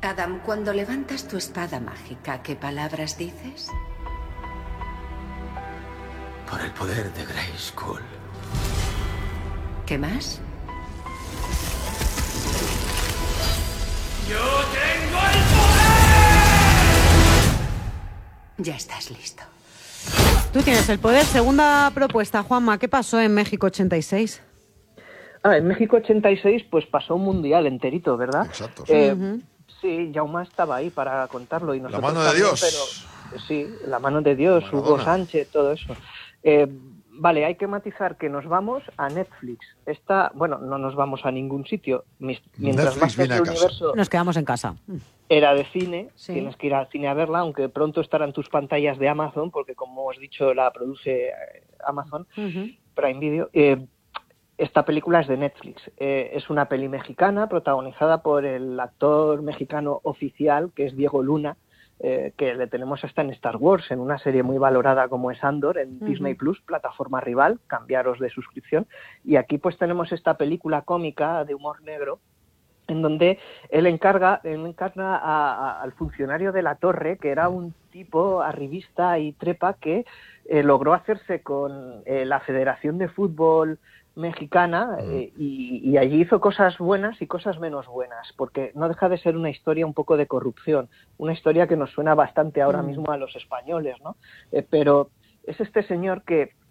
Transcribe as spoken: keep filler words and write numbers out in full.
Adam, cuando levantas tu espada mágica, ¿qué palabras dices? Por el poder de Grayskull. ¿Qué más? ¡Yo tengo el poder! Ya estás listo. Tú tienes el poder. Segunda propuesta, Juanma. ¿Qué pasó en México ochenta y seis? Ah, en México ochenta y seis pues pasó un mundial enterito, ¿verdad? Exacto. Eh, Uh-huh. Sí, Jaume estaba ahí para contarlo. Y nosotros La mano de también, Dios. Pero, sí, la mano de Dios, Maradona. Hugo Sánchez, todo eso. Eh, vale, hay que matizar que nos vamos a Netflix. Esta, bueno, no nos vamos a ningún sitio. Mis- Mientras Netflix Masters viene a del casa. Universo Nos quedamos en casa. era de cine, Sí. tienes que ir al cine a verla, aunque pronto estarán tus pantallas de Amazon, porque como os he dicho, la produce eh, Amazon Uh-huh. Prime Video. Eh, esta película es de Netflix. Eh, es una peli mexicana protagonizada por el actor mexicano oficial, que es Diego Luna, eh, que le tenemos hasta en Star Wars, en una serie muy valorada como es Andor, en Uh-huh. Disney Plus, plataforma rival, cambiaros de suscripción. Y aquí pues tenemos esta película cómica de humor negro, en donde él encarga, él encarna a- a- al funcionario de la torre, que era un tipo arribista y trepa que eh, logró hacerse con eh, la Federación de Fútbol Mexicana eh, y, y allí hizo cosas buenas y cosas menos buenas, porque no deja de ser una historia un poco de corrupción, una historia que nos suena bastante ahora Mm. mismo a los españoles, ¿no? Eh, pero es este señor que